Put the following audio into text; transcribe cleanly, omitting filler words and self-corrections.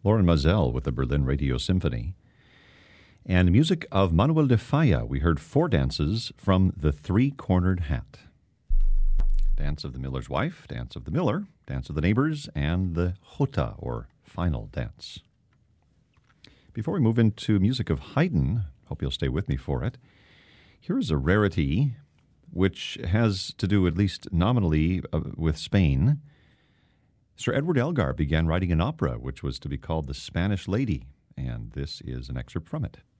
Lauren Mazel with the Berlin Radio Symphony. And music of Manuel de Falla, we heard four dances from The Three-Cornered Hat. Dance of the Miller's Wife, Dance of the Miller, Dance of the Neighbors, and the Jota, or Final Dance. Before we move into music of Haydn, hope you'll stay with me for it, here is a rarity which has to do, at least nominally, with Spain. Sir Edward Elgar began writing an opera which was to be called The Spanish Lady, and this is an excerpt from it.